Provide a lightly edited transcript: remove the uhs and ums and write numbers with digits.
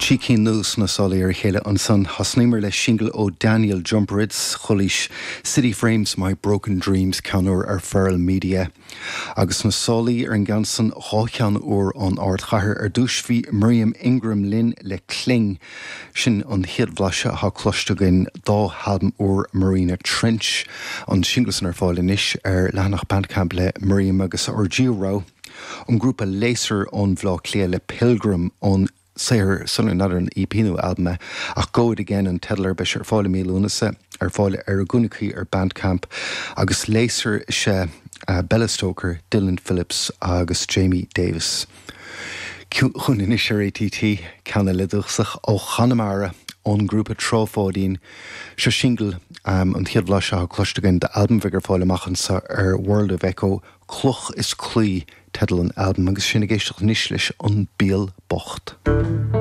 Cheeky news na solaí ar chéile an san hasnímar le single ó Daniel Jumperitz cholis City Frames My Broken Dreams canúir ar Feral Media. Agus na solaí ar an gansan háchean uair an ard chathair ar dús bhí Miriam Ingram Lynn le cling sin an hiadbhlaise ha cloisteagain dá halbam uair Marina Trench an singles ar fáil inis ar leanach bandcamp le Miriam agus Orgio Rao. An grúpa léasar an bhlá clia le Pilgrim an Sair son another an EP album ach góid again an tedlar bis ar fáile mí lúnasa ar fáile ar gúnachaí ar bandcamp agus léasar se Bella Stoker, Dylan Phillips agus Jamie Davis. Chun inis ar ATT canna lidúchsach ó Chanamara an grúpa trófádín se single an hiadbhlaise ha cloisteagain de album bhígur fáile machchan sa ar World of Echo Cloch is Clí tedal an album agus sinna géisteach níos leis an Bíal Bocht.